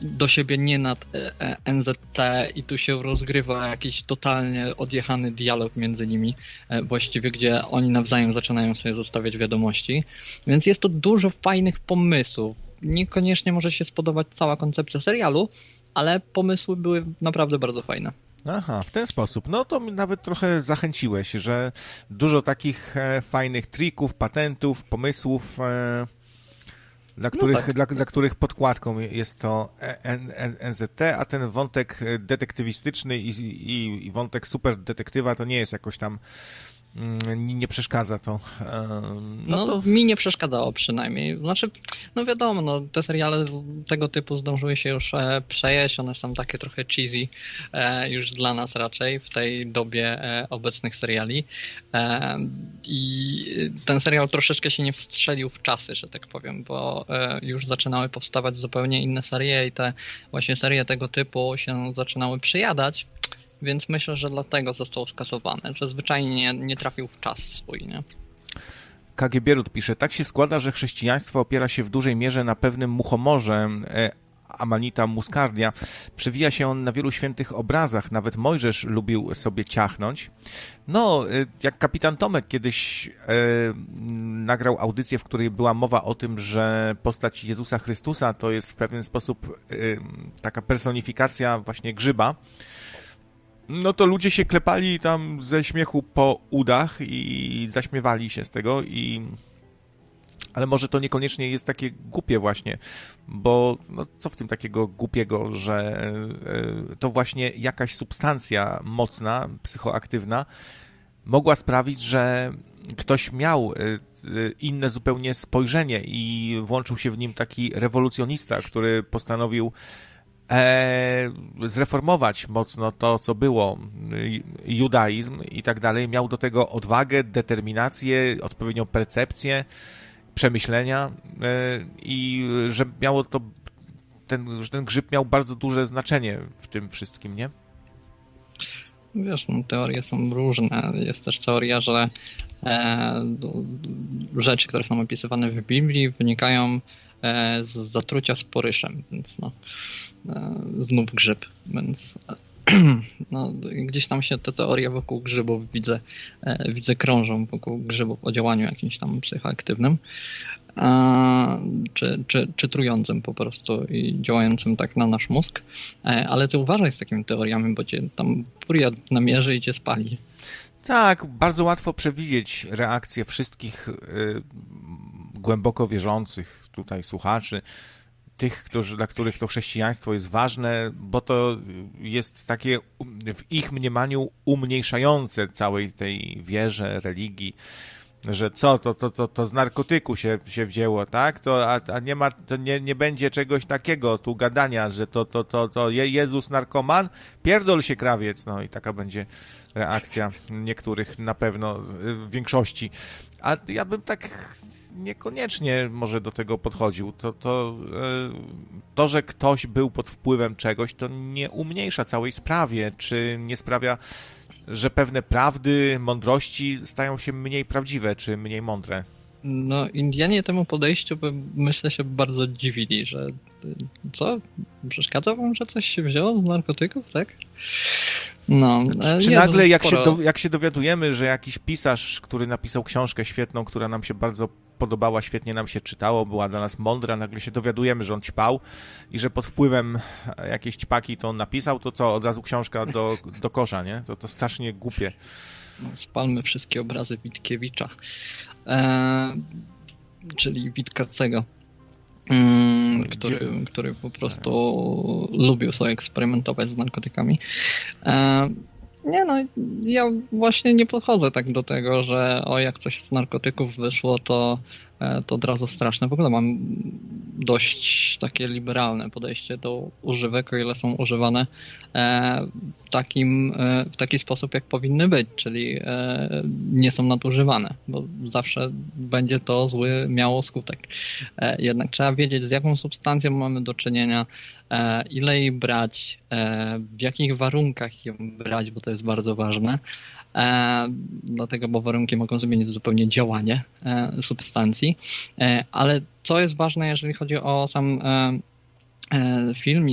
do siebie nie nad NZT i tu się rozgrywa jakiś totalnie odjechany dialog między nimi, właściwie gdzie oni nawzajem zaczynają sobie zostawiać wiadomości. Więc jest to dużo fajnych pomysłów. Niekoniecznie może się spodobać cała koncepcja serialu, ale pomysły były naprawdę bardzo fajne. Aha, w ten sposób. No to mi nawet trochę zachęciłeś, że dużo takich fajnych trików, patentów, pomysłów, dla których podkładką jest to NZT, a ten wątek detektywistyczny i wątek super detektywa to nie jest jakoś tam, nie przeszkadza to. To mi nie przeszkadzało przynajmniej. Znaczy, no wiadomo, no, te seriale tego typu zdążyły się już przejeść, one są takie trochę cheesy już dla nas raczej w tej dobie obecnych seriali. I ten serial troszeczkę się nie wstrzelił w czasy, że tak powiem, bo już zaczynały powstawać zupełnie inne serie i te właśnie serie tego typu się zaczynały przejadać. Więc myślę, że dlatego został skasowany, że zwyczajnie nie trafił w czas swój, nie? KG Bierut pisze, tak się składa, że chrześcijaństwo opiera się w dużej mierze na pewnym muchomorze, Amanita muscardia. Przewija się on na wielu świętych obrazach, nawet Mojżesz lubił sobie ciachnąć. No, jak kapitan Tomek kiedyś nagrał audycję, w której była mowa o tym, że postać Jezusa Chrystusa to jest w pewien sposób taka personifikacja właśnie grzyba, no to ludzie się klepali tam ze śmiechu po udach i zaśmiewali się z tego, ale może to niekoniecznie jest takie głupie właśnie, bo no co w tym takiego głupiego, że to właśnie jakaś substancja mocna, psychoaktywna mogła sprawić, że ktoś miał inne zupełnie spojrzenie i włączył się w nim taki rewolucjonista, który postanowił zreformować mocno to, co było, judaizm i tak dalej, miał do tego odwagę, determinację, odpowiednią percepcję, przemyślenia i że miało to, że ten grzyb miał bardzo duże znaczenie w tym wszystkim, nie? Wiesz, no, teorie są różne. Jest też teoria, że rzeczy, które są opisywane w Biblii, wynikają z zatrucia sporyszem, więc no, znów grzyb, więc no, gdzieś tam się te teorie wokół grzybów widzę krążą, wokół grzybów o działaniu jakimś tam psychoaktywnym, czy trującym po prostu i działającym tak na nasz mózg, ale ty uważaj z takimi teoriami, bo cię tam furia namierzy i cię spali. Tak, bardzo łatwo przewidzieć reakcję wszystkich głęboko wierzących tutaj słuchaczy, tych, dla których to chrześcijaństwo jest ważne, bo to jest takie w ich mniemaniu umniejszające całej tej wierze, religii, że co, to z narkotyku się wzięło, tak? A nie ma, to nie będzie czegoś takiego, tu gadania, że to Jezus narkoman, pierdol się krawiec, no i taka będzie reakcja niektórych na pewno, w większości. A ja bym tak niekoniecznie może do tego podchodził. To, że ktoś był pod wpływem czegoś, to nie umniejsza całej sprawie, czy nie sprawia, że pewne prawdy, mądrości stają się mniej prawdziwe, czy mniej mądre. No, Indianie temu podejściu myślę się bardzo dziwili, że co? Przeszkadza wam, że coś się wzięło z narkotyków, tak? No, czy nagle jak się dowiadujemy, że jakiś pisarz, który napisał książkę świetną, która nam się bardzo podobała, świetnie nam się czytało, była dla nas mądra, nagle się dowiadujemy, że on ćpał i że pod wpływem jakiejś ćpaki to on napisał, to co, od razu książka do kosza, nie? To strasznie głupie. No, spalmy wszystkie obrazy Witkiewicza, czyli Witkacego, który po prostu lubił sobie eksperymentować z narkotykami. Nie no, ja właśnie nie podchodzę tak do tego, że jak coś z narkotyków wyszło, to od razu straszne. W ogóle mam dość takie liberalne podejście do używek, o ile są używane w taki sposób, jak powinny być, czyli nie są nadużywane, bo zawsze będzie to miało skutek. Jednak trzeba wiedzieć, z jaką substancją mamy do czynienia, ile jej brać, w jakich warunkach ją brać, bo to jest bardzo ważne. Dlatego, bo warunki mogą zmienić zupełnie działanie substancji. Ale co jest ważne, jeżeli chodzi o sam film